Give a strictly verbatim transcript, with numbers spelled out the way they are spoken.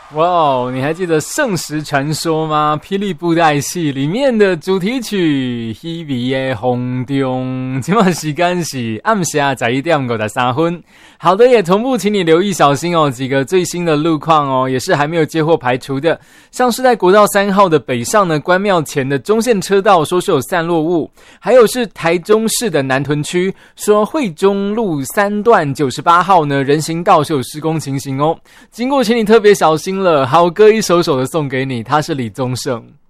哇哦，你还记得《圣石传说》吗？霹雳布袋戏里面的主题曲《稀微的风中》，今晚时间是暗下十一点五十三分。好的，也同步请你留意小心哦，几个最新的路况哦，也是还没有接获排除的，像是在国道三号的北上呢，关庙前的中线车道说是有散落物，还有是台中市的南屯区说惠中路三段九十八号呢，人行道是有施工情形哦，经过请你特别小心了。好歌一首首的送给你，他是李宗盛。